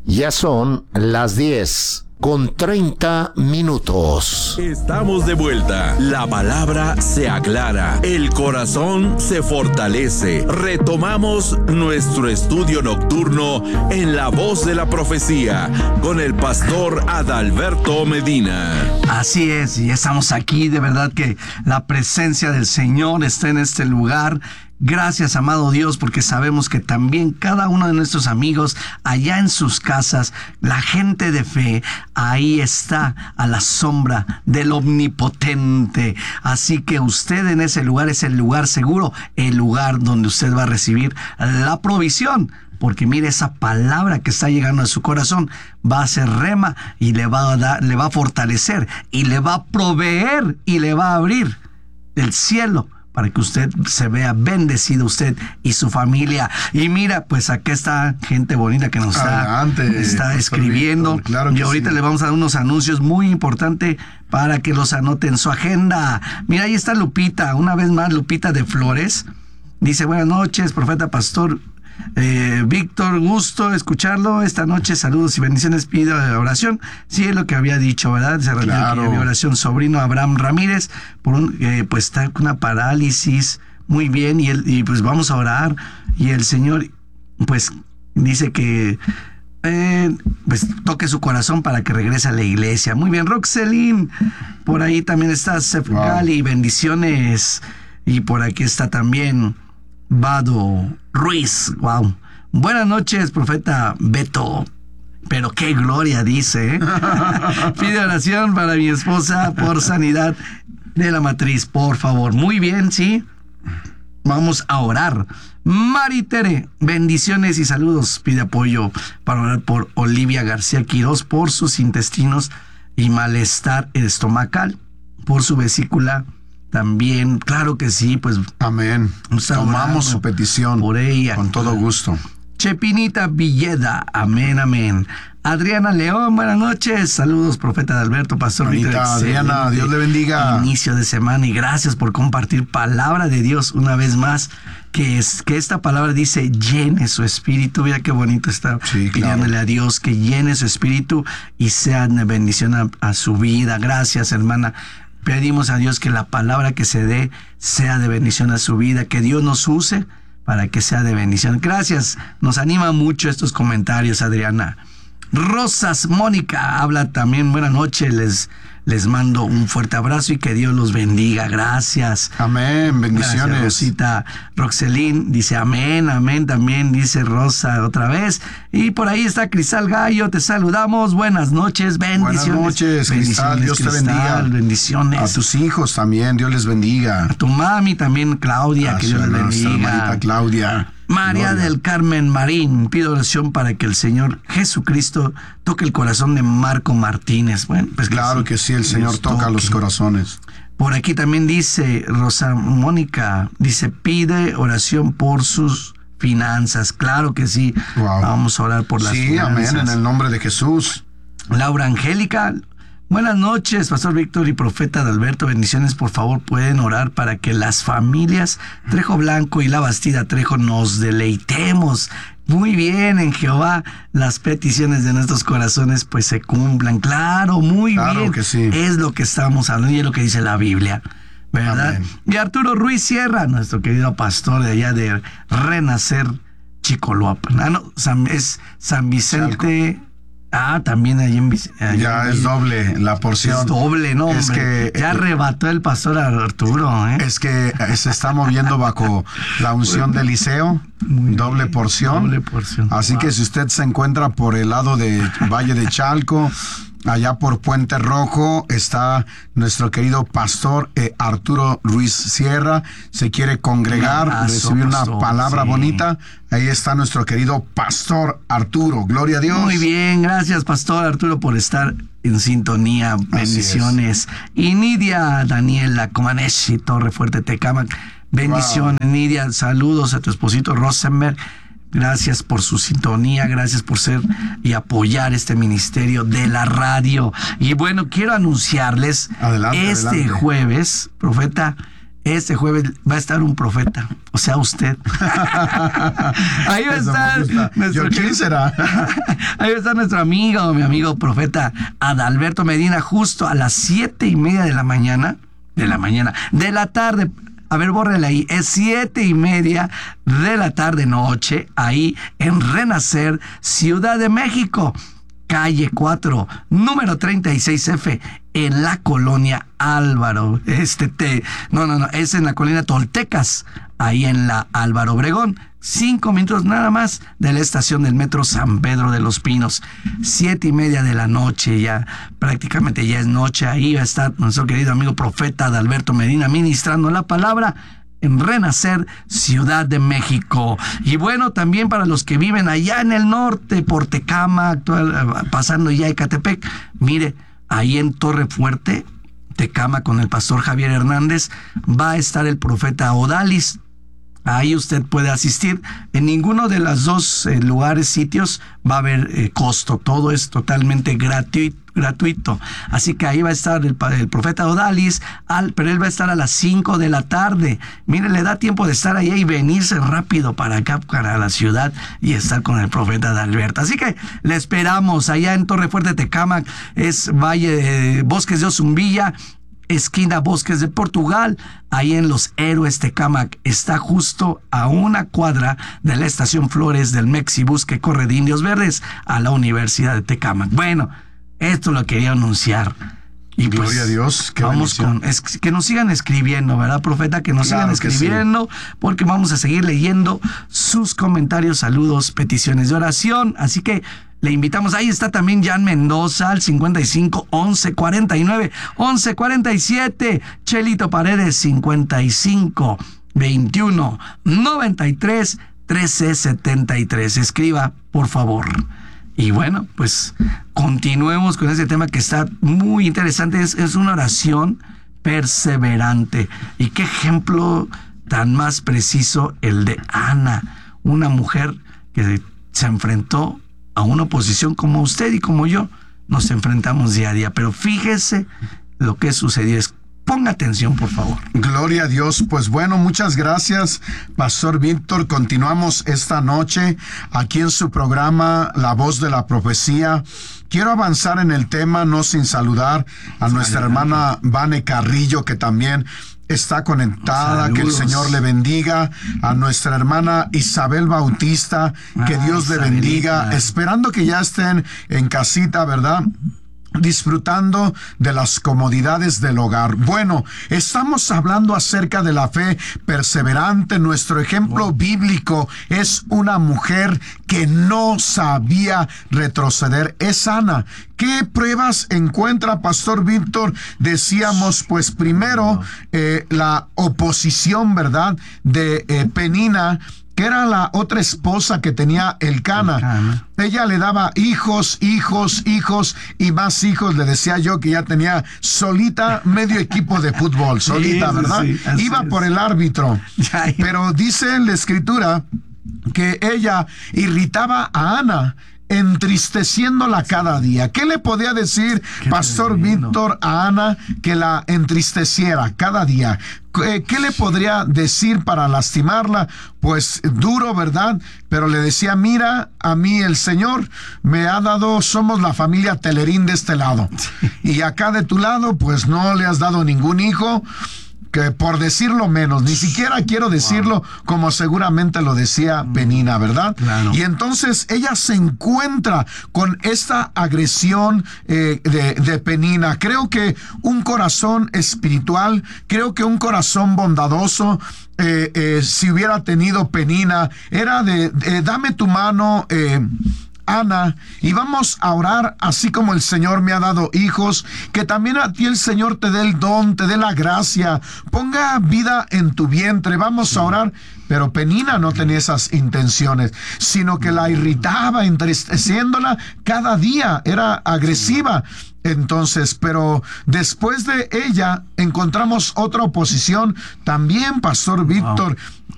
Ya son las 10:30. Estamos de vuelta. La palabra se aclara, el corazón se fortalece. Retomamos nuestro estudio nocturno en la voz de la profecía con el pastor Adalberto Medina. Así es, y estamos aquí. De verdad que la presencia del Señor está en este lugar. Gracias, amado Dios, porque sabemos que también cada uno de nuestros amigos allá en sus casas, la gente de fe, ahí está a la sombra del Omnipotente. Así que usted en ese lugar es el lugar seguro, el lugar donde usted va a recibir la provisión. Porque mire, esa palabra que está llegando a su corazón va a ser rema y le va a fortalecer y le va a proveer y le va a abrir el cielo para que usted se vea bendecido, usted y su familia. Y mira, pues aquí está gente bonita que nos está escribiendo. Víctor, claro, y ahorita sí le vamos a dar unos anuncios muy importantes para que los anote en su agenda. Mira, ahí está Lupita, una vez más, Lupita de Flores. Dice, buenas noches, profeta pastor Víctor, gusto escucharlo esta noche, saludos y bendiciones, pido oración. Sí, es lo que había dicho, ¿verdad? Se claro. Había oración, sobrino Abraham Ramírez, pues está con una parálisis, muy bien, y pues vamos a orar, y el Señor pues dice que pues toque su corazón para que regrese a la iglesia. Muy bien, Roxelín, por ahí también está Sefgali, bendiciones, y por aquí está también Vado Ruiz, wow. Buenas noches, profeta Beto. Pero qué gloria, dice. Pide oración para mi esposa por sanidad de la matriz, por favor. Muy bien, sí. Vamos a orar. Maritere, bendiciones y saludos. Pide apoyo para orar por Olivia García Quirós por sus intestinos y malestar estomacal, por su vesícula. También, claro que sí, pues. Amén. Tomamos su petición por ella. Con todo gusto. Chepinita Villeda, amén, amén. Adriana León, buenas noches. Saludos, profeta Adalberto, pastor Víctor. Adriana, Dios le bendiga. Inicio de semana y gracias por compartir palabra de Dios una vez más. Que esta palabra dice, llene su espíritu. Mira qué bonito está pidiéndole a Dios que llene su espíritu y sea de bendición a su vida. Gracias, hermana. Pedimos a Dios que la palabra que se dé sea de bendición a su vida, que Dios nos use para que sea de bendición. Gracias, nos anima mucho estos comentarios, Adriana. Rosas Mónica habla también, buenas noches, les mando un fuerte abrazo y que Dios los bendiga. Gracias. Amén, bendiciones. Gracias, Rosita. Roxelín dice amén, amén, también dice Rosa otra vez. Y por ahí está Cristal Gallo, te saludamos. Buenas noches, bendiciones. Buenas noches, Cristal, Dios te bendiga. Bendiciones. A tus hijos también, Dios les bendiga. A tu mami también, Claudia, que Dios les bendiga. Hermanita Claudia. María Gloria. Del Carmen Marín, pido oración para que el Señor Jesucristo toque el corazón de Marco Martínez. Bueno, pues claro que sí, el Señor toca los corazones. Por aquí también dice Rosa Mónica, dice, pide oración por sus finanzas. Claro que sí. Wow. Vamos a orar por las finanzas. Sí, amén, en el nombre de Jesús. Laura Angélica, buenas noches, pastor Víctor y profeta Adalberto, bendiciones, por favor pueden orar para que las familias Trejo Blanco y La Bastida Trejo nos deleitemos muy bien en Jehová, las peticiones de nuestros corazones pues se cumplan, claro, muy bien, claro que sí. Es lo que estamos hablando y es lo que dice la Biblia, ¿verdad? Amén. Y Arturo Ruiz Sierra, nuestro querido pastor de allá de Renacer Chicoloapan, es San Vicente... Chalco. También ahí en... Ya es doble la porción. Es doble, ¿no? Es que ya arrebató el pastor Arturo, ¿eh? Es que se está moviendo bajo la unción de Eliseo, doble porción. Doble porción. Así que si usted se encuentra por el lado de Valle de Chalco, allá por Puente Rojo, está nuestro querido pastor Arturo Ruiz Sierra. Se quiere congregar, recibir una palabra bonita. Ahí está nuestro querido pastor Arturo. Gloria a Dios. Muy bien, gracias pastor Arturo por estar en sintonía. Bendiciones. Y Nidia Daniela Comaneshi, Torre Fuerte Tecámac. Bendiciones, wow. Nidia. Saludos a tu esposito Rosenberg. Gracias por su sintonía, gracias por ser y apoyar este ministerio de la radio. Y bueno, quiero anunciarles, adelante. Jueves, profeta, este jueves va a estar un profeta, o sea, usted. Ahí va a estar nuestro, ¿quién será? Ahí va a estar nuestro amigo, mi amigo profeta Adalberto Medina, justo a las 7:30 de la tarde. A ver, bórrele ahí, es 7:30 de la tarde noche, ahí en Renacer, Ciudad de México. Calle 4, número 36F, en la colonia Álvaro. Es en la colonia Toltecas, ahí en la Álvaro Obregón. 5 minutos nada más de la estación del metro San Pedro de los Pinos. 7:30 de la noche, ya prácticamente ya es noche. Ahí va a estar nuestro querido amigo profeta Adalberto Medina ministrando la palabra en Renacer, Ciudad de México. Y bueno, también para los que viven allá en el norte, por Tecámac, pasando ya Ecatepec, mire, ahí en Torre Fuerte, Tecámac, con el pastor Javier Hernández, va a estar el profeta Odalis. Ahí usted puede asistir. En ninguno de los dos sitios va a haber costo. Todo es totalmente gratuito. Así que ahí va a estar el profeta Odalis, pero él va a estar a las 5 de la tarde. Mire, le da tiempo de estar ahí y venirse rápido para acá, para la ciudad, y estar con el profeta Adalberto. Así que le esperamos allá en Torre Fuerte, Tecámac, es Bosques de Ozumbilla, esquina Bosques de Portugal, ahí en Los Héroes, Tecámac. Está justo a una cuadra de la estación Flores del Mexibus que corre de Indios Verdes a la Universidad de Tecámac. Bueno, esto lo quería anunciar. Y gloria pues, a Dios, qué vamos que nos sigan escribiendo, ¿verdad, profeta? Que nos sigan escribiendo, porque vamos a seguir leyendo sus comentarios, saludos, peticiones de oración. Así que le invitamos. Ahí está también Jan Mendoza al 55 11 49 11 47. Chelito Paredes 55 21 93 13 73. Escriba, por favor. Y bueno, pues continuemos con este tema que está muy interesante. Es una oración perseverante. Y qué ejemplo tan más preciso el de Ana, una mujer que se enfrentó a una oposición como usted y como yo nos enfrentamos día a día. Pero fíjese lo que sucedió. Ponga atención, por favor. Gloria a Dios. Pues bueno, muchas gracias, Pastor Víctor. Continuamos esta noche aquí en su programa La Voz de la Profecía. Quiero avanzar en el tema, no sin saludar a nuestra hermana Vane Carrillo, que también está conectada. Saludos. Que el Señor le bendiga. A nuestra hermana Isabel Bautista, que Dios le bendiga. Esperando que ya estén en casita, ¿verdad?, disfrutando de las comodidades del hogar. Bueno, estamos hablando acerca de la fe perseverante. Nuestro ejemplo bíblico es una mujer que no sabía retroceder. Es Ana. ¿Qué pruebas encuentra, Pastor Víctor? Decíamos, pues primero, la oposición, ¿verdad?, de Penina, que era la otra esposa que tenía Elcana. Ella le daba hijos y más hijos. Le decía yo que ya tenía solita medio equipo de fútbol, solita, sí, ¿verdad? Sí, iba por el árbitro. Pero dice en la Escritura que ella irritaba a Ana, entristeciéndola cada día. ¿Qué le podía decir Pastor Víctor a Ana que la entristeciera cada día? ¿Qué le podría decir para lastimarla? Pues duro, ¿verdad? Pero le decía, mira, a mí el Señor me ha dado, somos la familia Telerín de este lado. Y acá de tu lado, pues no le has dado ningún hijo, que por decirlo menos, ni siquiera quiero decirlo como seguramente lo decía Penina, ¿verdad? Claro. Y entonces ella se encuentra con esta agresión de Penina. Creo que un corazón espiritual, creo que un corazón bondadoso, si hubiera tenido Penina, era dame tu mano, Ana, y vamos a orar así como el Señor me ha dado hijos, que también a ti el Señor te dé el don, te dé la gracia, ponga vida en tu vientre. Vamos a orar. Pero Penina no tenía esas intenciones, sino que la irritaba, entristeciéndola cada día, era agresiva. Entonces, pero después de ella encontramos otra oposición también, Pastor Víctor,